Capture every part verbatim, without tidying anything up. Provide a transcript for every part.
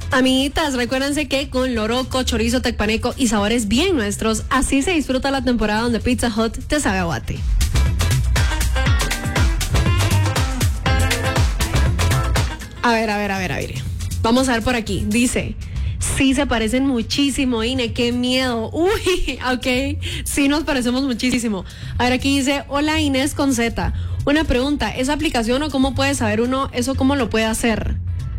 Amiguitas, recuérdense que con loroco, chorizo, tecpaneco y sabores bien nuestros, así se disfruta la temporada donde Pizza Hut te sabe a guate. A ver, a ver, a ver, a ver. Vamos a ver por aquí. Dice, sí se parecen muchísimo, Ine, qué miedo. Uy, ok, sí nos parecemos muchísimo. A ver, aquí dice, hola Inés con Z. Una pregunta, ¿esa aplicación o cómo puede saber uno eso, cómo lo puede hacer?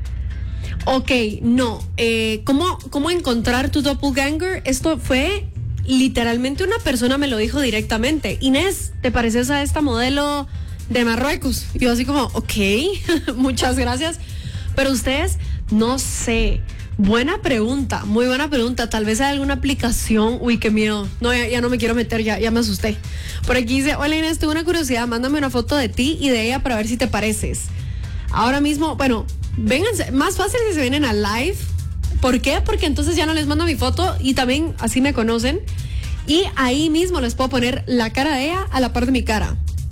Ok, no. Eh, ¿cómo, ¿Cómo encontrar tu doppelganger? Esto fue literalmente una persona me lo dijo directamente. Inés, ¿te pareces a esta modelo de Marruecos? Y yo así como, ok, muchas gracias. Pero ustedes, no sé. Buena pregunta, muy buena pregunta. Tal vez hay alguna aplicación. Uy, qué miedo. No, ya, ya no me quiero meter, ya, ya me asusté. Por aquí dice, hola Inés, tengo una curiosidad. Mándame una foto de ti y de ella para ver si te pareces. Ahora mismo, bueno, vénganse. Más fácil si se vienen a live. ¿Por qué? Porque entonces ya no les mando mi foto y también así me conocen. Y ahí mismo les puedo poner la cara de ella a la par de mi cara.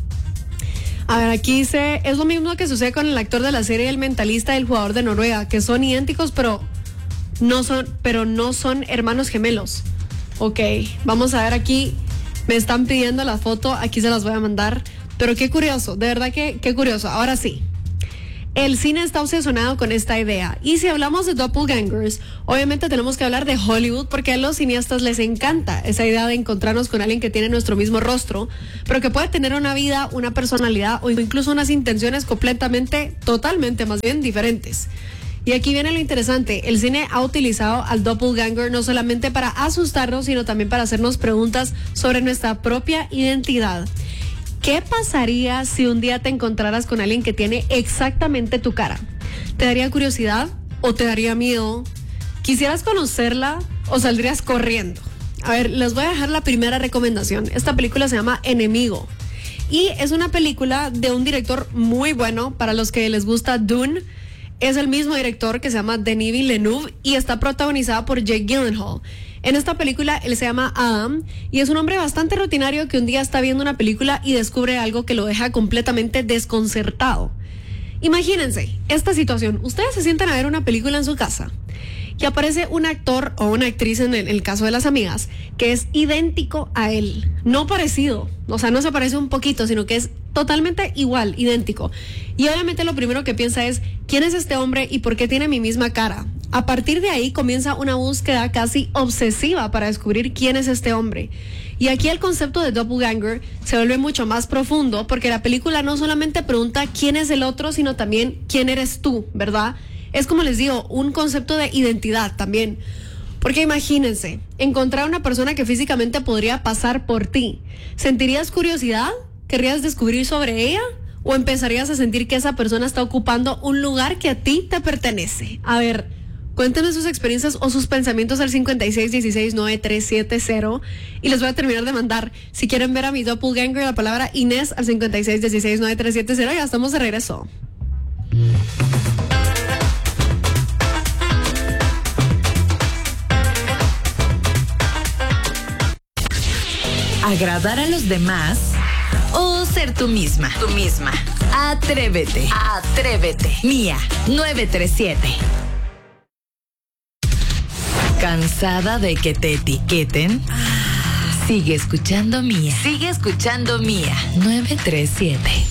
A ver, aquí dice, es lo mismo que sucede con el actor de la serie El Mentalista y el jugador de Noruega, que son idénticos, pero no son, pero no son hermanos gemelos. Ok, vamos a ver aquí, me están pidiendo la foto, aquí se las voy a mandar, pero qué curioso, de verdad que qué curioso. Ahora sí, el cine está obsesionado con esta idea, y si hablamos de doppelgangers, obviamente tenemos que hablar de Hollywood, porque a los cineastas les encanta esa idea de encontrarnos con alguien que tiene nuestro mismo rostro, pero que puede tener una vida, una personalidad o incluso unas intenciones completamente, totalmente más bien diferentes. Y aquí viene lo interesante, el cine ha utilizado al doppelganger no solamente para asustarnos, sino también para hacernos preguntas sobre nuestra propia identidad. ¿Qué pasaría si un día te encontraras con alguien que tiene exactamente tu cara? ¿Te daría curiosidad o te daría miedo? ¿Quisieras conocerla o saldrías corriendo? A ver, les voy a dejar la primera recomendación. Esta película se llama Enemigo y es una película de un director muy bueno. Para los que les gusta Dune, es el mismo director, que se llama Denis Villeneuve, y está protagonizada por Jake Gyllenhaal. En esta película él se llama Adam y es un hombre bastante rutinario que un día está viendo una película y descubre algo que lo deja completamente desconcertado. Imagínense esta situación, ustedes se sientan a ver una película en su casa y aparece un actor o una actriz, en el, en el caso de Las Amigas, que es idéntico a él, no parecido, o sea, no se parece un poquito, sino que es totalmente igual, idéntico. Y obviamente lo primero que piensa es, ¿quién es este hombre y por qué tiene mi misma cara? A partir de ahí comienza una búsqueda casi obsesiva para descubrir quién es este hombre. Y aquí el concepto de doppelganger se vuelve mucho más profundo, porque la película no solamente pregunta quién es el otro, sino también quién eres tú, ¿verdad? Es, como les digo, un concepto de identidad también. Porque imagínense, encontrar una persona que físicamente podría pasar por ti. ¿Sentirías curiosidad? ¿Querrías descubrir sobre ella? ¿O empezarías a sentir que esa persona está ocupando un lugar que a ti te pertenece? A ver, cuéntenos sus experiencias o sus pensamientos al cincuenta y seis dieciséis noventa y tres setenta y les voy a terminar de mandar, si quieren ver a mi doppelganger, la palabra Inés al cincuenta y seis dieciséis noventa y tres setenta. Ya estamos de regreso. ¿Agradar a los demás o ser tú misma? Tú misma. Atrévete. Atrévete. Mía, nueve tres siete. ¿Cansada de que te etiqueten? Sigue escuchando Mía. Sigue escuchando Mía, nueve tres siete.